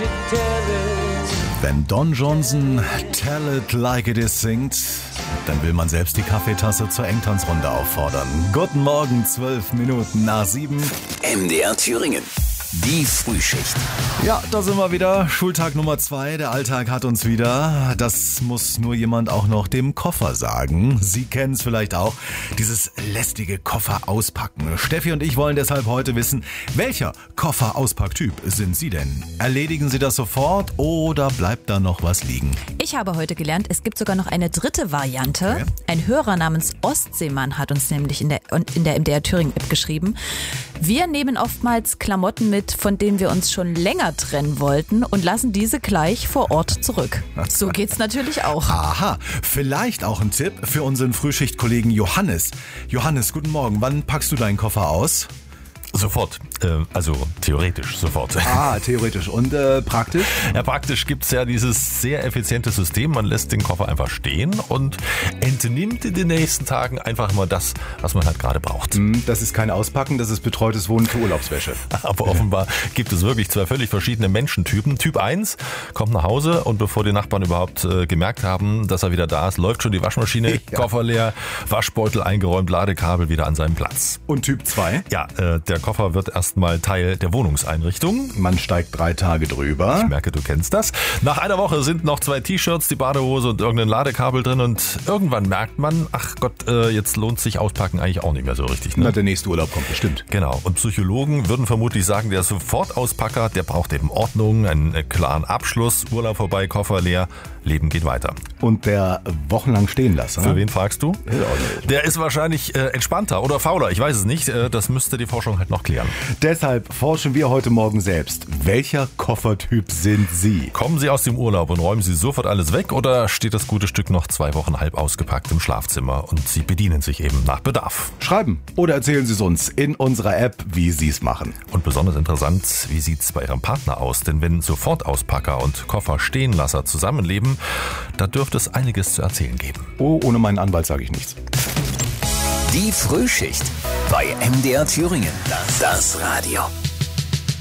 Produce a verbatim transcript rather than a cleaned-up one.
Wenn Don Johnson Tell It Like It Is singt, dann will man selbst die Kaffeetasse zur Engtanzrunde auffordern. Guten Morgen, zwölf Minuten nach sieben. M D R Thüringen. Die Frühschicht. Ja, da sind wir wieder. Schultag Nummer zwei. Der Alltag hat uns wieder. Das muss nur jemand auch noch dem Koffer sagen. Sie kennen es vielleicht auch. Dieses lästige Koffer auspacken. Steffi und ich wollen deshalb heute wissen, welcher Koffer-Auspacktyp sind Sie denn? Erledigen Sie das sofort oder bleibt da noch was liegen? Ich habe heute gelernt, es gibt sogar noch eine dritte Variante. Okay. Ein Hörer namens Ostseemann hat uns nämlich in der, in der M D R Thüringen App geschrieben. Wir nehmen oftmals Klamotten mit, von denen wir uns schon länger trennen wollten und lassen diese gleich vor Ort zurück. So geht's natürlich auch. Aha, vielleicht auch ein Tipp für unseren Frühschichtkollegen Johannes. Johannes, guten Morgen. Wann packst du deinen Koffer aus? Sofort, äh, also theoretisch sofort. Ah, theoretisch. Und äh, praktisch? Ja, praktisch gibt's ja dieses sehr effiziente System. Man lässt den Koffer einfach stehen und entnimmt in den nächsten Tagen einfach mal das, was man halt gerade braucht. Das ist kein Auspacken, das ist betreutes Wohnen für Urlaubswäsche. Aber offenbar gibt es wirklich zwei völlig verschiedene Menschentypen. Typ eins kommt nach Hause und bevor die Nachbarn überhaupt äh, gemerkt haben, dass er wieder da ist, läuft schon die Waschmaschine, ja. Koffer leer, Waschbeutel eingeräumt, Ladekabel wieder an seinem Platz. Und Typ zwei? Ja, äh, der Koffer wird erstmal Teil der Wohnungseinrichtung. Man steigt drei Tage drüber. Ich merke, du kennst das. Nach einer Woche sind noch zwei T-Shirts, die Badehose und irgendein Ladekabel drin und irgendwann merkt man, ach Gott, äh, jetzt lohnt sich Auspacken eigentlich auch nicht mehr so richtig. Ne? Na, der nächste Urlaub kommt bestimmt. Genau. Und Psychologen würden vermutlich sagen, der Sofortauspacker, der braucht eben Ordnung, einen klaren Abschluss, Urlaub vorbei, Koffer leer, Leben geht weiter. Und der wochenlang stehen lassen. Für wen fragst du? Der ist wahrscheinlich äh, entspannter oder fauler, ich weiß es nicht. Äh, das müsste die Forschung halt noch klären. Deshalb forschen wir heute Morgen selbst. Welcher Koffertyp sind Sie? Kommen Sie aus dem Urlaub und räumen Sie sofort alles weg oder steht das gute Stück noch zwei Wochen halb ausgepackt im Schlafzimmer und Sie bedienen sich eben nach Bedarf? Schreiben oder erzählen Sie es uns in unserer App, wie Sie es machen. Und besonders interessant, wie sieht es bei Ihrem Partner aus? Denn wenn Sofortauspacker und Kofferstehenlasser zusammenleben, da dürfte es einiges zu erzählen geben. Oh, ohne meinen Anwalt sage ich nichts. Die Frühschicht bei M D R Thüringen. Das Radio.